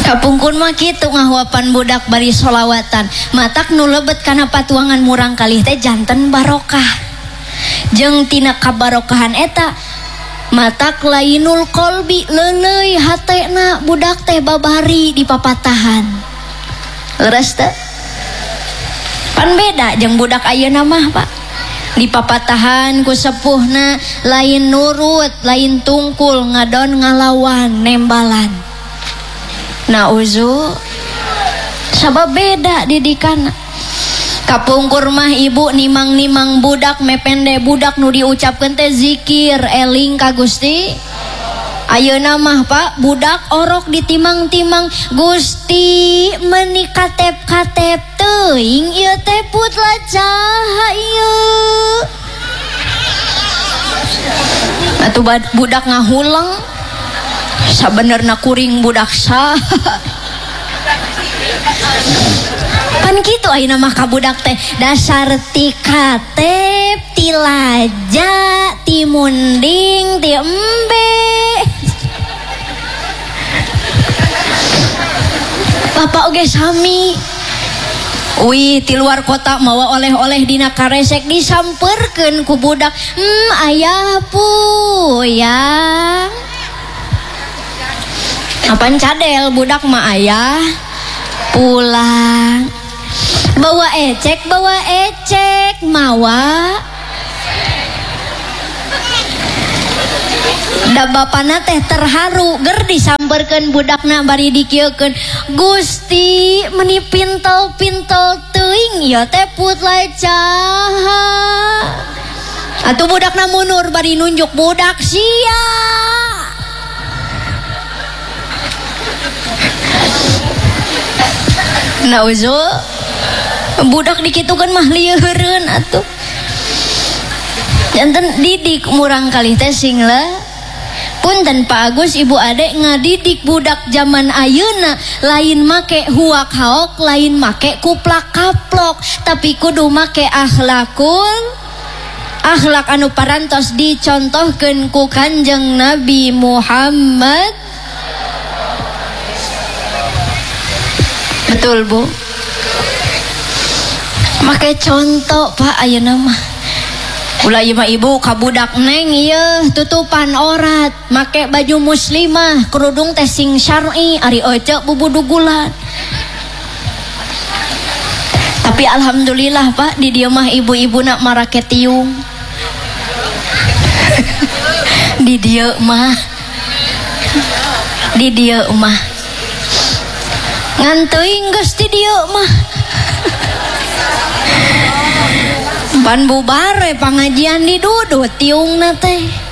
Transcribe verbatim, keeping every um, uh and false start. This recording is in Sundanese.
Kapungkun mah kitu ngahuapan budak bari solawatan matak nu lebet kana patuangan murang kalih teh janten barokah jeung tina kabarokahan eta matak lainul kolbi leuleuy hatena budak teh babari di papatahan leres teh pan beda jeung budak ayeuna mah Pak di papatahan ku sepuhna lain nurut lain tungkul ngadon ngalawan nembalan nauzu sabab beda didikan kapungkur mah ibu nimang-nimang budak mepende budak nu diucapkeun teh zikir eling ka Gusti ayeuna mah Pak budak orok ditimang-timang Gusti meuni katep-katep teuing ieu teh putla cahaya atuh budak ngahulang sabenerna kuring budak sah kan gitu ayeuna mah ka budak teh dasar ti katep ti laja ti munding ti embe Bapak oge sami wih ti luar kota mawa oleh-oleh dina karesek disampeurkeun ku budak hmm aya pu ya apaan cadel budak mah ayah pulang bawa ecek bawa ecek mawa da bapana teh terharu ger disamperkeun budakna bari dikieukeun Gusti meuni pintol-pintol teuing ieu teh putla caha atuh budakna mundur bari nunjuk budak sia nauzu budak dikitukan mah lieureun atuh janten didik murang kalih teh singla punten Pak Agus Ibu Ade ngadidik budak zaman ayeuna lain make huak haok lain make kuplak kaplok tapi kudu make akhlakul akhlak anu parantos dicontohkeun ku Kanjeng Nabi Muhammad betul Bu make contoh Pak ayeuna mah ulah ieu mah ibu ka budak neng ieu tutupan orat make baju muslimah kerudung teh sing syar'i ari ece bubudugulan tapi alhamdulillah Pak di dieu mah ibu-ibu nak marake tiung di dieu mah di dieu mah nganteuing geus ti dieu mah pan bubar we pangajian di dudut tiungna teh